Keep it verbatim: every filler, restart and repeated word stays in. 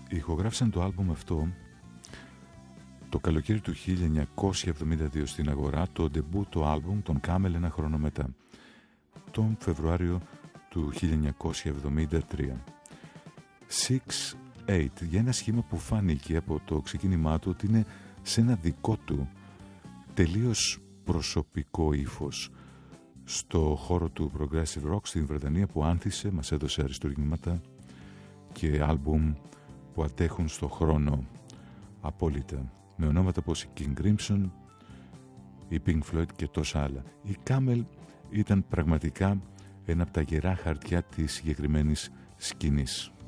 ηχογράφησαν το άλμπουμ αυτό το καλοκαίρι του χίλια εννιακόσια εβδομήντα δύο στην αγορά, το ντεμπούτο άλμπουμ των Camel ένα χρόνο μετά, τον Φεβρουάριο του χίλια εννιακόσια εβδομήντα τρία. Six Eight, για ένα σχήμα που φάνηκε από το ξεκίνημά του ότι είναι σε ένα δικό του τελείως προσωπικό ύφος στο χώρο του Progressive Rock στην Βρετανία, που άνθησε, μας έδωσε αριστουργήματα και άλμπουμ που αντέχουν στο χρόνο απόλυτα, με ονόματα όπως η King Crimson, η Pink Floyd και τόσα άλλα. Η Camel ήταν πραγματικά ένα από τα γερά χαρτιά της συγκεκριμένης σκηνής.